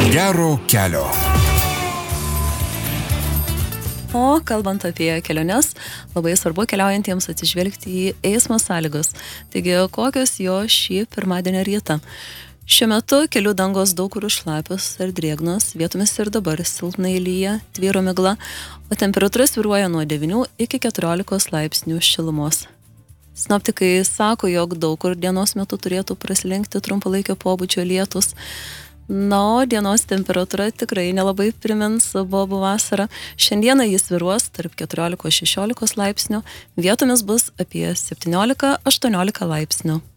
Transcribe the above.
Gero kelio. O kalbant apie keliones, labai svarbu keliaujantiems atsižvelgti į eismo sąlygas. Taigi, kokios jo šį pirmadienio rytą? Šiuo metu kelių dangos daug kur šlapios ar drėgnos, vietomis ir dabar silpnai lyja, tvyro migla, o temperatūra svyruoja nuo 9 iki 14 laipsnių šilumos. Sinoptikai sako, jog daug kur dienos metu turėtų praslinkti trumpalaikio pobūdžio lietus. Na, o dienos temperatūra tikrai nelabai primins bobų vasarą. Šiandieną jis svyruos tarp 14-16 laipsnių, vietomis bus apie 17-18 laipsnių.